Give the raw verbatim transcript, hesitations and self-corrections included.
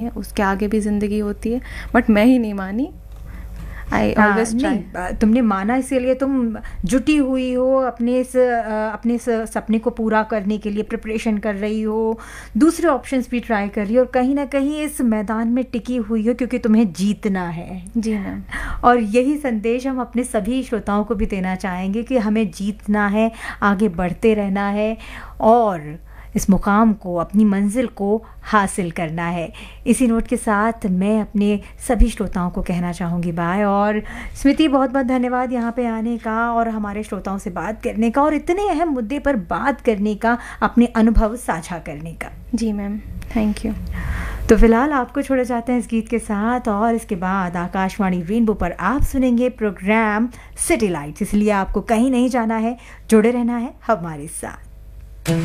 है, उसके आगे भी ज़िंदगी होती है, बट मैं ही नहीं मानी। I always try. तुमने माना, इसीलिए तुम जुटी हुई हो, अपने इस अपने इस सपने को पूरा करने के लिए प्रिपरेशन कर रही हो, दूसरे ऑप्शंस भी ट्राई कर रही हो, और कहीं ना कहीं इस मैदान में टिकी हुई हो क्योंकि तुम्हें जीतना है। जी मैम। और यही संदेश हम अपने सभी श्रोताओं को भी देना चाहेंगे कि हमें जीतना है, आगे बढ़ते रहना है और इस मुकाम को, अपनी मंजिल को हासिल करना है। इसी नोट के साथ मैं अपने सभी श्रोताओं को कहना चाहूँगी बाय। और स्मृति, बहुत बहुत धन्यवाद यहाँ पे आने का और हमारे श्रोताओं से बात करने का और इतने अहम मुद्दे पर बात करने का, अपने अनुभव साझा करने का। जी मैम, थैंक यू। तो फिलहाल आपको छोड़े जाते हैं इस गीत के साथ, और इसके बाद आकाशवाणी रेनबो पर आप सुनेंगे प्रोग्राम सिटी लाइट्स। इसलिए आपको कहीं नहीं जाना है, जुड़े रहना है हमारे साथ।